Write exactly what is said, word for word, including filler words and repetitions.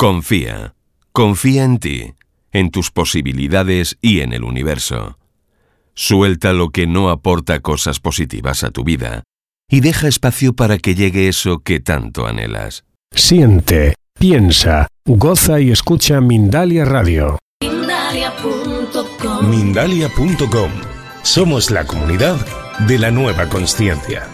Confía. Confía en ti, en tus posibilidades y en el universo. Suelta lo que no aporta cosas positivas a tu vida y deja espacio para que llegue eso que tanto anhelas. Siente, piensa, goza y escucha Mindalia Radio. Mindalia punto com. Mindalia punto com. Somos la comunidad de la nueva consciencia.